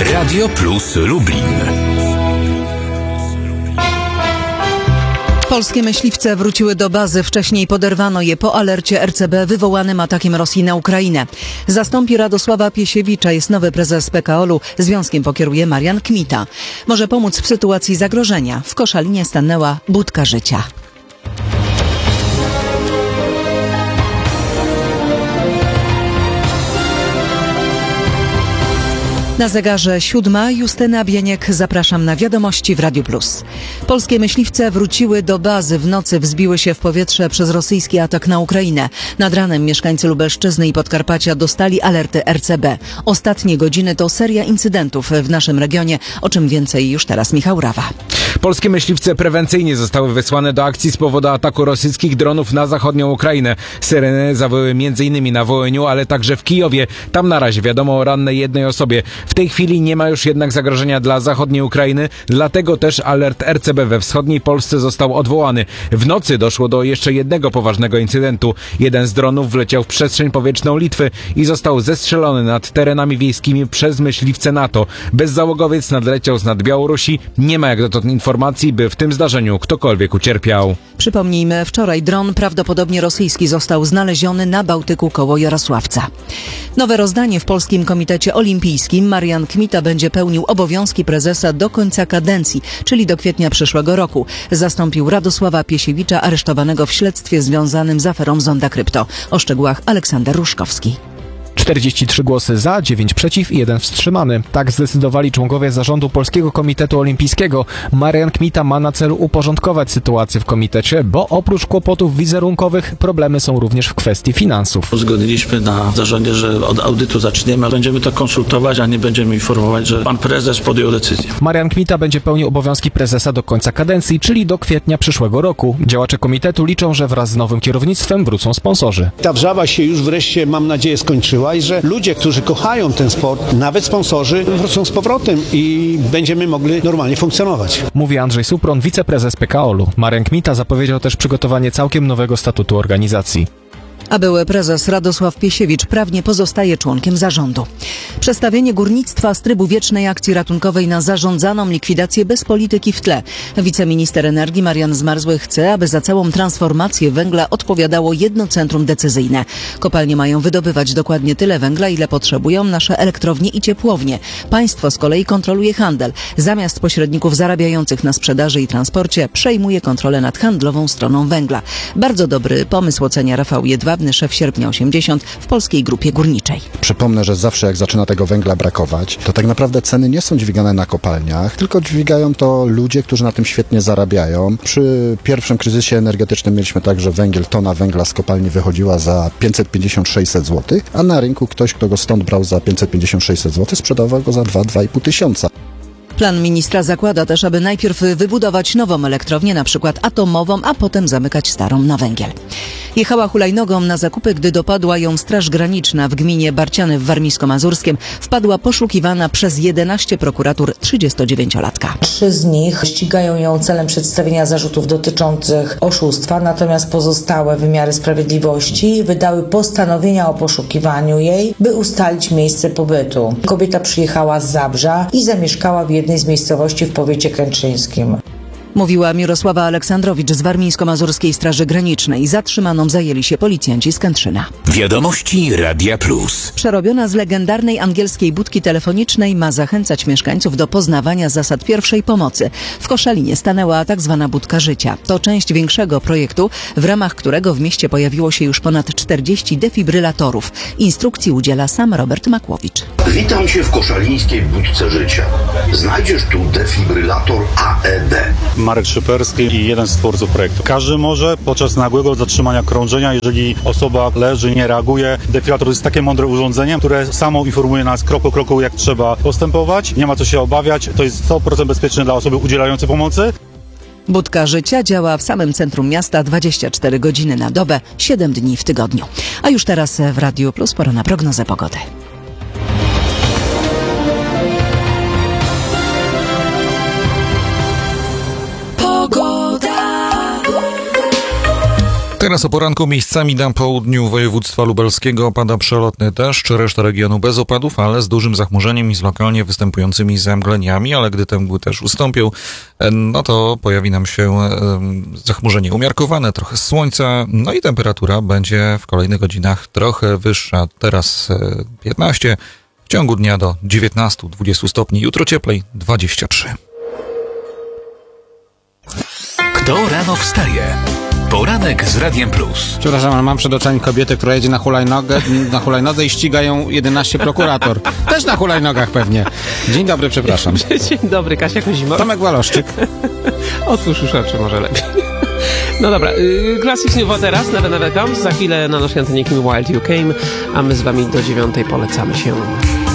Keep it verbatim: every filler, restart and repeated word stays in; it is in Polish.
Radio Plus Lublin. Polskie myśliwce wróciły do bazy. Wcześniej poderwano je po alercie R C B wywołanym atakiem Rosji na Ukrainę. Zastąpi Radosława Piesiewicza, jest nowy prezes P K O L-u. Związkiem pokieruje Marian Kmita. Może pomóc w sytuacji zagrożenia. W Koszalinie stanęła budka życia. Na zegarze siódma. Justyna Bieniek, zapraszam na wiadomości w Radiu Plus. Polskie myśliwce wróciły do bazy. W nocy wzbiły się w powietrze przez rosyjski atak na Ukrainę. Nad ranem mieszkańcy Lubelszczyzny i Podkarpacia dostali alerty R C B. Ostatnie godziny to seria incydentów w naszym regionie, o czym więcej już teraz Michał Rawa. Polskie myśliwce prewencyjnie zostały wysłane do akcji z powodu ataku rosyjskich dronów na zachodnią Ukrainę. Syreny zawyły m.in. na Wołyniu, ale także w Kijowie. Tam na razie wiadomo o rannej jednej osobie. W tej chwili nie ma już jednak zagrożenia dla zachodniej Ukrainy, dlatego też alert R C B we wschodniej Polsce został odwołany. W nocy doszło do jeszcze jednego poważnego incydentu. Jeden z dronów wleciał w przestrzeń powietrzną Litwy i został zestrzelony nad terenami wiejskimi przez myśliwce NATO. Bezzałogowiec nadleciał z nad Białorusi. Nie ma jak dotąd informacji, by w tym zdarzeniu ktokolwiek ucierpiał. Przypomnijmy, wczoraj dron prawdopodobnie rosyjski został znaleziony na Bałtyku koło Jarosławca. Nowe rozdanie w Polskim Komitecie Olimpijskim. Marian Kmita będzie pełnił obowiązki prezesa do końca kadencji, czyli do kwietnia przyszłego roku. Zastąpił Radosława Piesiewicza, aresztowanego w śledztwie związanym z aferą Zonda Krypto. O szczegółach Aleksander Ruszkowski. czterdzieści trzy głosy za, dziewięć przeciw i jeden wstrzymany. Tak zdecydowali członkowie zarządu Polskiego Komitetu Olimpijskiego. Marian Kmita ma na celu uporządkować sytuację w komitecie, bo oprócz kłopotów wizerunkowych problemy są również w kwestii finansów. Uzgodniliśmy na zarządzie, że od audytu zaczniemy. Będziemy to konsultować, a nie będziemy informować, że pan prezes podjął decyzję. Marian Kmita będzie pełnił obowiązki prezesa do końca kadencji, czyli do kwietnia przyszłego roku. Działacze komitetu liczą, że wraz z nowym kierownictwem wrócą sponsorzy. Ta wrzawa się już wreszcie, mam nadzieję, skończyła i że ludzie, którzy kochają ten sport, nawet sponsorzy, wrócą z powrotem i będziemy mogli normalnie funkcjonować. Mówi Andrzej Supron, wiceprezes P K O L-u. Marian Kmita zapowiedział też przygotowanie całkiem nowego statutu organizacji. A były prezes Radosław Piesiewicz prawnie pozostaje członkiem zarządu. Przestawienie górnictwa z trybu wiecznej akcji ratunkowej na zarządzaną likwidację bez polityki w tle. Wiceminister energii Marian Zmarzły chce, aby za całą transformację węgla odpowiadało jedno centrum decyzyjne. Kopalnie mają wydobywać dokładnie tyle węgla, ile potrzebują nasze elektrownie i ciepłownie. Państwo z kolei kontroluje handel. Zamiast pośredników zarabiających na sprzedaży i transporcie przejmuje kontrolę nad handlową stroną węgla. Bardzo dobry pomysł, ocenia Rafał Jedwabny, szef Sierpnia osiemdziesiąt w Polskiej Grupie Górniczej. Przypomnę, że zawsze jak zaczyna tego węgla brakować, to tak naprawdę ceny nie są dźwigane na kopalniach, tylko dźwigają to ludzie, którzy na tym świetnie zarabiają. Przy pierwszym kryzysie energetycznym mieliśmy tak, że węgiel, tona węgla z kopalni wychodziła za pięćset pięćdziesiąt do sześciuset złotych, a na rynku ktoś, kto go stąd brał za pięćset pięćdziesiąt do sześciuset złotych, sprzedawał go za dwa do dwóch i pół tysiąca. Plan ministra zakłada też, aby najpierw wybudować nową elektrownię, na przykład atomową, a potem zamykać starą na węgiel. Jechała hulajnogą na zakupy, gdy dopadła ją Straż Graniczna w gminie Barciany w Warmińsko-Mazurskiem. Wpadła poszukiwana przez jedenaście prokuratur trzydziestodziewięciolatka. Trzy z nich ścigają ją celem przedstawienia zarzutów dotyczących oszustwa, natomiast pozostałe wymiary sprawiedliwości wydały postanowienia o poszukiwaniu jej, by ustalić miejsce pobytu. Kobieta przyjechała z Zabrza i zamieszkała w jednej z miejscowości w powiecie kętrzyńskim. Mówiła Mirosława Aleksandrowicz z Warmińsko-Mazurskiej Straży Granicznej. Zatrzymaną zajęli się policjanci z Kętrzyna. Wiadomości Radia Plus. Przerobiona z legendarnej angielskiej budki telefonicznej ma zachęcać mieszkańców do poznawania zasad pierwszej pomocy. W Koszalinie stanęła tak zwana budka życia. To część większego projektu, w ramach którego w mieście pojawiło się już ponad czterdzieści defibrylatorów. Instrukcji udziela sam Robert Makłowicz. Witam Cię w koszalińskiej budce życia. Znajdziesz tu defibrylator A E D. Marek Szyperski i jeden z twórców projektu. Każdy może podczas nagłego zatrzymania krążenia, jeżeli osoba leży, nie reaguje. Defibrylator jest takie mądre urządzenie, które samo informuje nas krok po kroku, jak trzeba postępować. Nie ma co się obawiać. To jest sto procent bezpieczne dla osoby udzielającej pomocy. Budka życia działa w samym centrum miasta dwadzieścia cztery godziny na dobę, siedem dni w tygodniu. A już teraz w Radiu Plus pora na prognozę pogody. Teraz o poranku miejscami na południu województwa lubelskiego pada przelotny deszcz, reszta regionu bez opadów, ale z dużym zachmurzeniem i z lokalnie występującymi zamgleniami, ale gdy te mgły też ustąpią, no to pojawi nam się zachmurzenie umiarkowane, trochę słońca, no i temperatura będzie w kolejnych godzinach trochę wyższa. Teraz piętnaście, w ciągu dnia do dziewiętnaście dwadzieścia stopni, jutro cieplej dwadzieścia trzy. Kto rano wstaje? Poranek z Radiem Plus. Przepraszam, ale mam przed oczami kobietę, która jedzie na hulajnogę, na hulajnodze i ściga ją jedenaście prokurator. Też na hulajnogach pewnie. Dzień dobry, przepraszam. Dzień dobry, Kasia Kozimow. Tomek Waloszczyk. Otwórz już oczy, może lepiej. No dobra, yy, klasycznie teraz na w n w kropka com. Za chwilę na naszej antenie Kim Wild You Came, a my z wami do dziewiątej polecamy się.